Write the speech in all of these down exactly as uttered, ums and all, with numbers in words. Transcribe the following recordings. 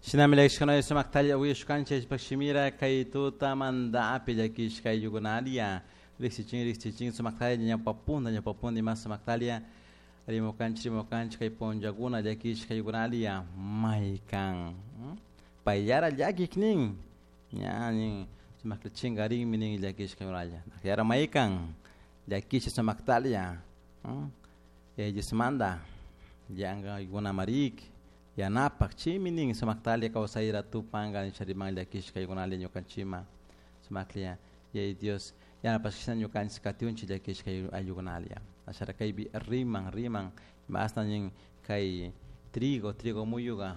Sinamilekshkano sumaktalya wishkanche pakshimira kay tuta manda apilakish kay yugunalia. Rixiching rixiching sumaktalya nya papunda nya papunda mas sumaktalya. Rimokanch rimokanch kay ponjaguna yakish kay yugunalia. Maikang. Payara yakikning. Nya ning sumaklaching garing mining yakish kay yugunalia. Yara maikang. Yakish sumaktalya. Ya jismanda. Yanga yuguna marik. Ya napak chimining sumaktalya kausaira tu panggal sharimang yakish kay yugunalia nyokanchima. Sumaklia. Ya Dios. Ya napaskisan nyokan skatiunchi yakish kay yugunalia. Asara kay bi rimang rimang. Basta ning kay trigo trigo muyuga.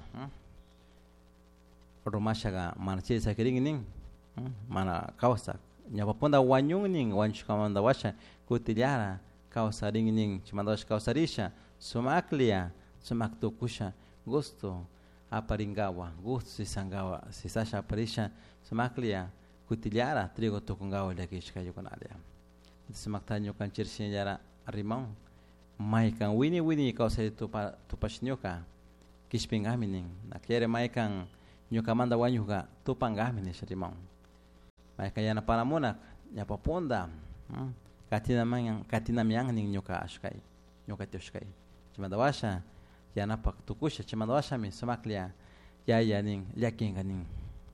Romashaga manche sa kiring ning. Mana kausa. Nyapaponda wanyung ning wanchukamanda washa kutilyara kausa ring ning chimandash kausarisha sumaklia sumaktukusha gusto aparingawa gusto sisangawa sisasha aparisha sumaklia kutilyara trigo tukungawa yakish kay yugunalia. Sumaktanyo kan chirsinyara rimang maikan wini wini kausa tupa tupashnyoka kishpingamining nakiere maikan nyokamanda wanyuga tupangamini sharimang. Kaya na para muna nyapaponda katina mang katina miang ning nyoka ashkai nyoka tioshkai chimadawasha ya napak tukusha chimadawasha mi sumaklia ya ya ning yaking ganing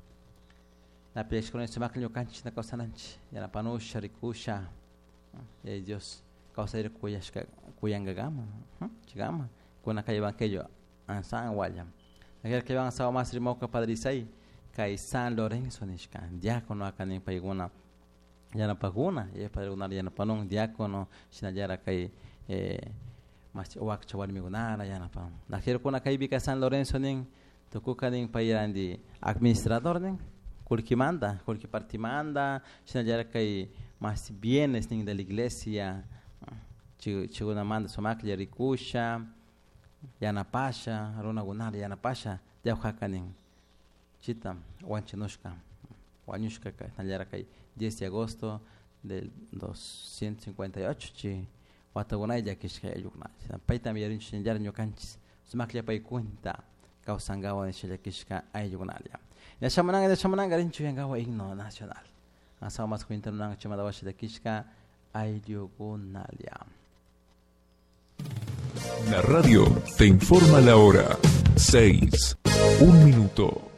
na pexkron sumaklia nyokanchi na kausananchi ya na panusha rikusha ya Dios kausair kuyashka kuyangagama chigama kuna kayban keyo ansan walyam agar kayban sawa masri moka padrisai kay San Lorenzo nishkan diácono akaning paiguna yana paguna ye paiguna yana panong diácono sinajara kay eh mas wak chawal migunara yana pam nakir kuna kay bika San Lorenzo ning tukukaning pairandi administrador ning kulki manda kulki partimanda sinajara kay mas bienes ning de la iglesia chiguna manda somaklia rikusha yana pasha runa gunara yana pasha diácono Chitam, Wanchinushka, Wanyushka, Nayarakay, diez de agosto del doscientos cincuenta y ocho, chi, Watagunay, Yakishka, Yukna, Paita Mirin Shinjar Nyokanchis, Sumaklia Pay Kunta, Kausangawa, Yakishka, Ayugunalia. Yashamananga, Yashamananga, Rinchuyangawa, Igno Nacional. Asamas Quintanang, Chamadawashi, Yakishka, Ayugunalia. La radio te informa la hora. seis. Un minuto.